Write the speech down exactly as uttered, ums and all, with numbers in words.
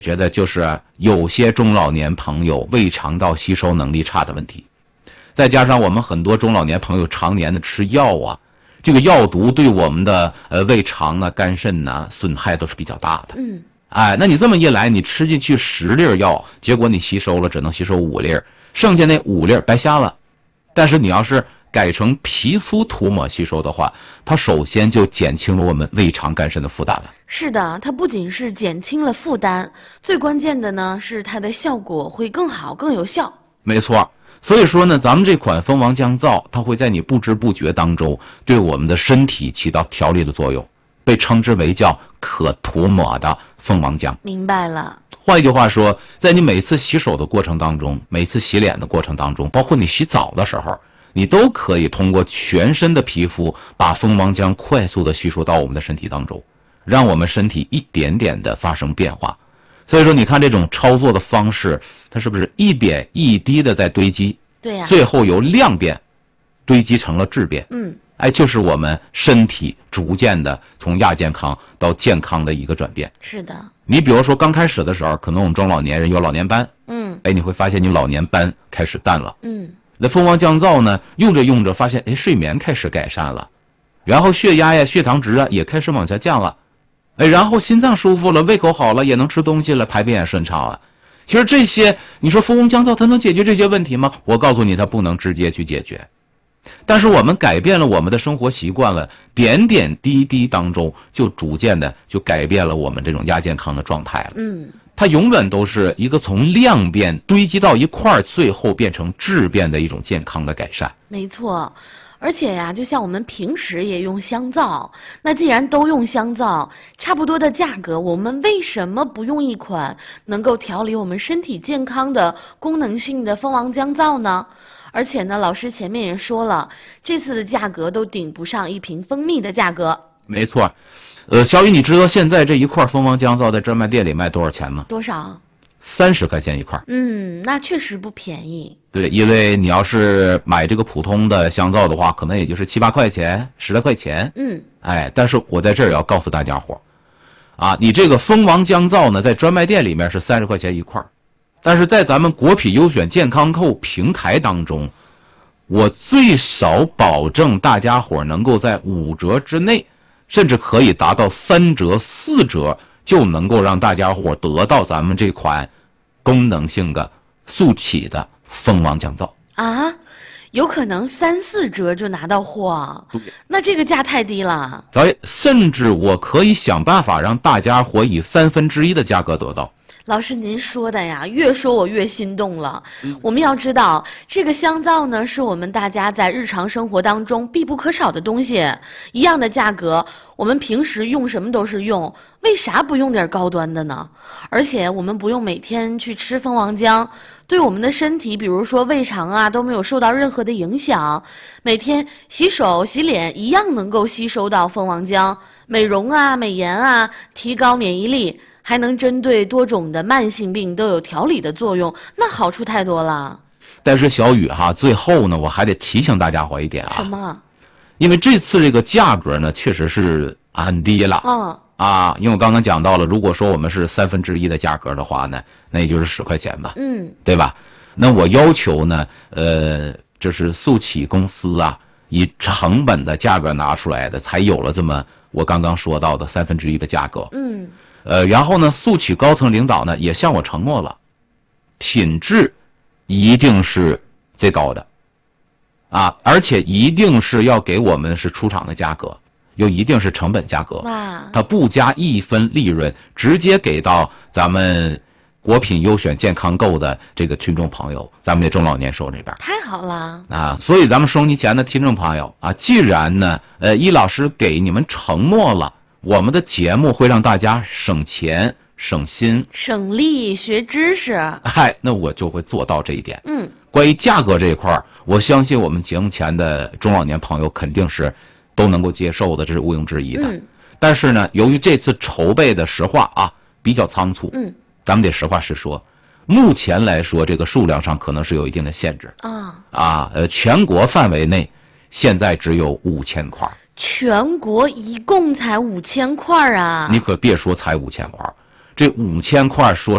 觉得就是有些中老年朋友胃肠道吸收能力差的问题，再加上我们很多中老年朋友常年的吃药啊，这个药毒对我们的呃胃肠啊、肝肾呐、啊、损害都是比较大的。 嗯， 哎，那你这么一来，你吃进去十粒药，结果你吸收了只能吸收五粒，剩下那五粒白瞎了。但是你要是改成皮肤涂抹吸收的话，它首先就减轻了我们胃肠肝肾的负担了。 是的，它不仅是减轻了负担，最关键的呢是它的效果会更好、更有效。 没错，所以说呢，咱们这款蜂王降皂，它会在你不知不觉当中对我们的身体起到调理的作用，被称之为叫可涂抹的蜂王浆。 明白了。 换一句话说，在你每次洗手的过程当中，每次洗脸的过程当中，包括你洗澡的时候，你都可以通过全身的皮肤把蜂王浆快速的吸收到我们的身体当中，让我们身体一点点的发生变化。所以说你看这种操作的方式，它是不是一点一滴的在堆积？ 对呀、啊。 最后由量变堆积成了质变。 嗯， 哎，就是我们身体逐渐的从亚健康到健康的一个转变。 是的。 你比如说刚开始的时候，可能我们中老年人有老年斑。 嗯。 哎，你会发现你老年斑开始淡了。 嗯。 那蜂王降皂呢，用着用着发现，哎，睡眠开始改善了，然后血压呀、血糖值啊也开始往下降了，哎，然后心脏舒服了，胃口好了，也能吃东西了，排便也顺畅了。其实这些，你说蜂王降皂它能解决这些问题吗？我告诉你，它不能直接去解决。但是我们改变了我们的生活习惯了，点点滴滴当中就逐渐的就改变了我们这种亚健康的状态了。 嗯。 它永远都是一个从量变堆积到一块儿，最后变成质变的一种健康的改善。 没错，而且呀，就像我们平时也用香皂，那既然都用香皂，差不多的价格，我们为什么不用一款能够调理我们身体健康的功能性的蜂王降皂呢？而且呢，老师前面也说了，这次的价格都顶不上一瓶蜂蜜的价格。 没错。呃，小雨，你知道现在这一块蜂王降皂在专卖店里卖多少钱吗？ 多少？ 三十块钱一块。 嗯，那确实不便宜。 对，因为你要是买这个普通的香皂的话，可能也就是七八块钱、十来块钱。 嗯， 哎，但是我在这儿也要告诉大家伙，啊，你这个蜂王降皂呢，在专卖店里面是三十块钱一块，但是在咱们国品优选健康购平台当中，我最少保证大家伙能够在五折之内。甚至可以达到三折、四折，就能够让大家伙得到咱们这款功能性的速起的蜂王降皂啊！有可能三四折就拿到货，那这个价太低了。 哎，甚至我可以想办法让大家伙以三分之一的价格得到。 老师您说的呀，越说我越心动了。我们要知道，这个香皂呢，是我们大家在日常生活当中必不可少的东西。一样的价格，我们平时用什么都是用，为啥不用点高端的呢？而且我们不用每天去吃蜂王浆，对我们的身体，比如说胃肠啊，都没有受到任何的影响。每天洗手洗脸一样能够吸收到蜂王浆，美容啊、美颜啊，提高免疫力。还能针对多种的慢性病都有调理的作用，那好处太多了。 但是小雨哈，最后呢，我还得提醒大家伙一点啊。 什么？ 因为这次这个价格呢，确实是很低了。 嗯。 啊，因为我刚刚讲到了，如果说我们是三分之一的价格的话呢，那也就是十块钱吧。 嗯。 对吧？那我要求呢，呃，就是速起公司啊，以成本的价格拿出来的，才有了这么我刚刚说到的三分之一的价格。 嗯。 呃，然后呢，速起高层领导呢也向我承诺了，品质一定是最高的，啊，而且一定是要给我们是出厂的价格，又一定是成本价格。 哇！ 它不加一分利润，直接给到咱们国品优选健康购的这个群众朋友，咱们的中老年手里边。 太好了啊！所以咱们收音机前的听众朋友啊，既然呢，呃，易老师给你们承诺了。我们的节目会让大家省钱、省心、 省力、学知识。 嗨，那我就会做到这一点。 嗯， 关于价格这一块，我相信我们节目前的中老年朋友肯定是都能够接受的，这是毋庸置疑的。 嗯。 但是呢，由于这次筹备的实话啊比较仓促， 嗯， 咱们得实话实说，目前来说这个数量上可能是有一定的限制。 啊。 啊，呃，全国范围内现在只有五千块。 全国一共才五千块啊！ 你可别说才五千块，这五千块说